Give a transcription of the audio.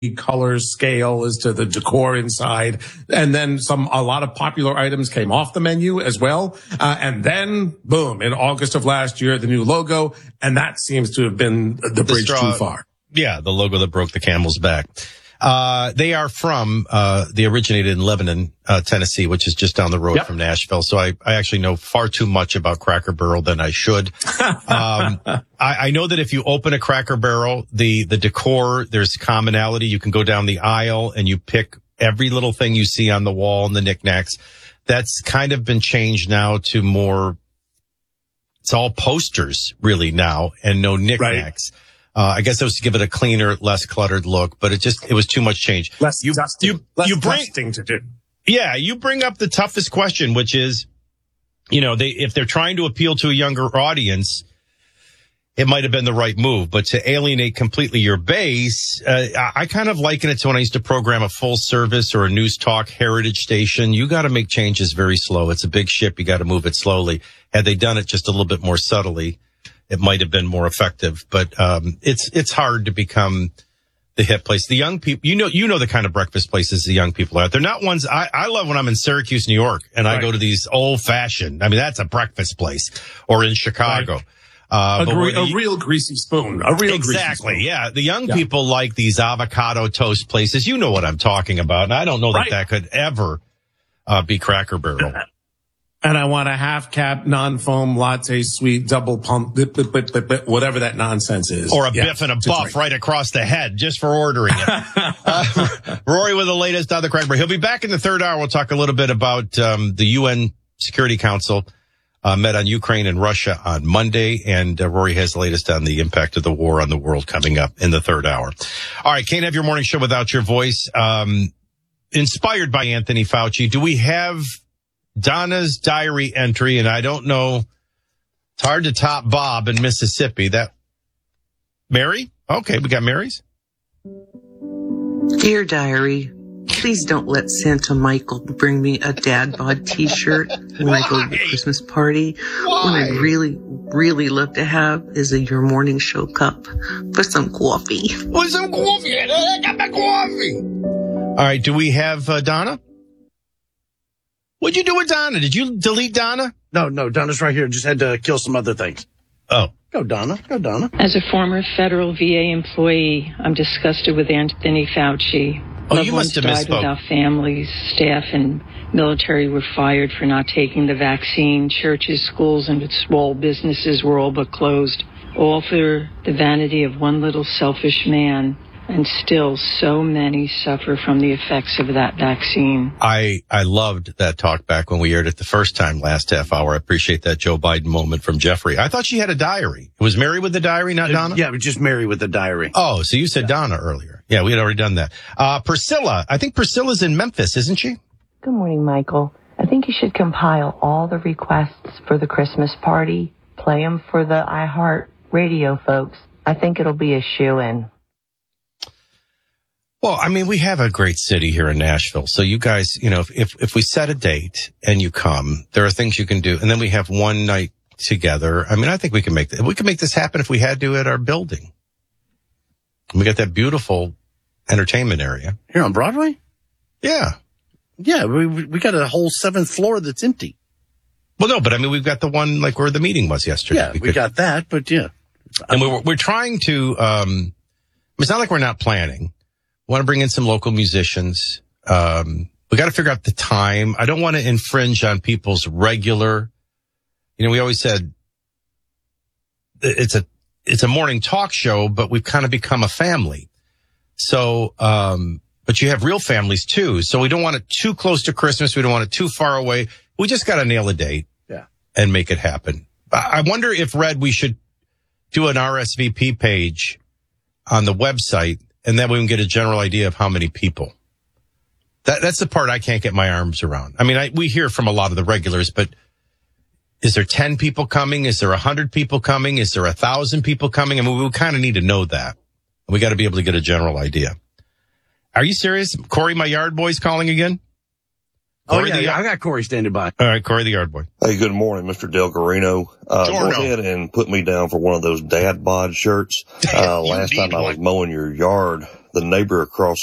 color scale as to the decor inside. And then a lot of popular items came off the menu as well. And then boom, in August of last year, the new logo. And that seems to have been the bridge too far. Yeah. The logo that broke the camel's back. They are they originated in Lebanon, Tennessee, which is just down the road from Nashville. So I actually know far too much about Cracker Barrel than I should. I know that if you open a Cracker Barrel, the decor, there's commonality. You can go down the aisle and you pick every little thing you see on the wall and the knickknacks. That's kind of been changed now to more, it's all posters really now and no knickknacks. Right. I guess it was to give it a cleaner, less cluttered look, but it was too much change. Less dusting to do. Yeah, you bring up the toughest question, which is, if they're trying to appeal to a younger audience, it might have been the right move, but to alienate completely your base, I kind of liken it to when I used to program a full service or a news talk heritage station. You got to make changes very slow. It's a big ship. You got to move it slowly. Had they done it just a little bit more subtly, it might have been more effective, but it's hard to become the hit place. The young people, you know the kind of breakfast places the young people are at. They're not ones I love when I'm in Syracuse, New York, and I go to these old fashioned. I mean, that's a breakfast place, or in Chicago. Right. A real greasy spoon. Exactly. Yeah. The young people like these avocado toast places. You know what I'm talking about, and I don't know that could ever be Cracker Barrel. And I want a half-cap, non-foam, latte, sweet, double pump, whatever that nonsense is. Or a biff and a buff right across the head just for ordering it. Rory with the latest on the Cracker Barrel. He'll be back in the third hour. We'll talk a little bit about the UN Security Council met on Ukraine and Russia on Monday. And Rory has the latest on the impact of the war on the world coming up in the third hour. All right, can't have your morning show without your voice. Inspired by Anthony Fauci, do we have Donna's diary entry? And I don't know, it's hard to top Bob in Mississippi. Mary? Okay, we got Mary's. Dear diary, please don't let Santa Michael bring me a dad bod t-shirt when I go to the Christmas party. Why? What I'd really, really love to have is your morning show cup for some coffee. For some coffee. I got my coffee. All right, do we have Donna? What'd you do with Donna? Did you delete Donna? No, Donna's right here. Just had to kill some other things. Oh. Go, Donna. As a former federal VA employee, I'm disgusted with Anthony Fauci. You must have misspoke. Without families, staff, and military were fired for not taking the vaccine. Churches, schools, and small businesses were all but closed. All for the vanity of one little selfish man. And still, so many suffer from the effects of that vaccine. I loved that talk back when we aired it the first time last half hour. I appreciate that Joe Biden moment from Jeffrey. I thought she had a diary. It was Mary with the diary, not Donna? Yeah, it was just Mary with the diary. Oh, so you said Donna earlier. Yeah, we had already done that. Priscilla. I think Priscilla's in Memphis, isn't she? Good morning, Michael. I think you should compile all the requests for the Christmas party, play them for the iHeart Radio folks. I think it'll be a shoo-in. Well, I mean, we have a great city here in Nashville. So you guys, if we set a date and you come, there are things you can do. And then we have one night together. I mean, I think we can make this happen if we had to at our building. We got that beautiful entertainment area. Here on Broadway? Yeah. Yeah, we got a whole 7th floor that's empty. Well, no, but I mean, we've got the one like where the meeting was yesterday. Yeah, we got that, but yeah. And we're trying to, it's not like we're not planning. We want to bring in some local musicians. We got to figure out the time. I don't want to infringe on people's regular, we always said it's a morning talk show, but we've kind of become a family. So, but you have real families too. So we don't want it too close to Christmas. We don't want it too far away. We just got to nail a date and make it happen. I wonder if, Red, we should do an RSVP page on the website, and then we can get a general idea of how many people. That's the part I can't get my arms around. I mean, we hear from a lot of the regulars, but is there 10 people coming? Is there 100 people coming? Is there 1,000 people coming? I mean, we kind of need to know that. We got to be able to get a general idea. Are you serious? Corey, my yard boy's calling again? Corey, I got Corey standing by. All right, Corey the yard boy. Hey, good morning, Mr. Del Carino. Go ahead and put me down for one of those dad bod shirts. Last time I was mowing your yard, the neighbor across